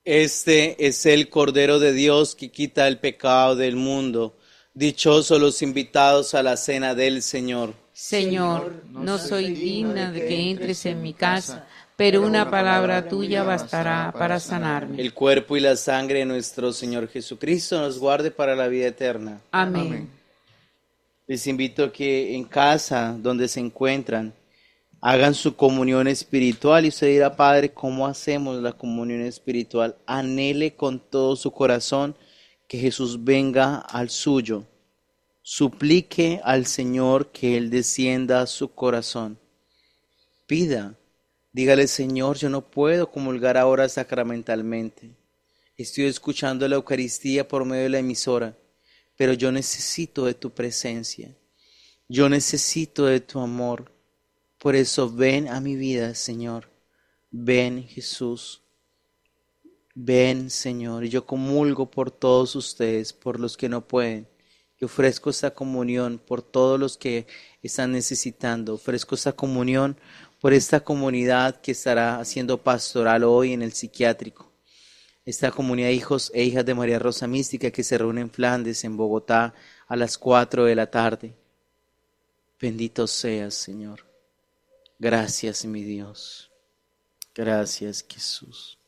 Este es el Cordero de Dios que quita el pecado del mundo. Dichosos los invitados a la cena del Señor. Señor, no soy digna de que entres en mi casa, pero una palabra tuya bastará para sanarme. El cuerpo y la sangre de nuestro Señor Jesucristo nos guarde para la vida eterna. Amén. Les invito a que en casa donde se encuentran hagan su comunión espiritual y usted dirá, Padre, ¿cómo hacemos la comunión espiritual? Anhele con todo su corazón que Jesús venga al suyo. Suplique al Señor que Él descienda a su corazón. Pida, dígale, Señor, yo no puedo comulgar ahora sacramentalmente. Estoy escuchando la Eucaristía por medio de la emisora, pero yo necesito de tu presencia. Yo necesito de tu amor. Por eso ven a mi vida, Señor. Ven, Jesús. Ven, Señor. Y yo comulgo por todos ustedes, por los que no pueden. Yo ofrezco esta comunión por todos los que están necesitando. Ofrezco esta comunión por esta comunidad que estará haciendo pastoral hoy en el psiquiátrico. Esta comunidad de hijos e hijas de María Rosa Mística que se reúne en Flandes, en Bogotá, a las 4 de la tarde. Bendito seas, Señor. Gracias, mi Dios. Gracias, Jesús.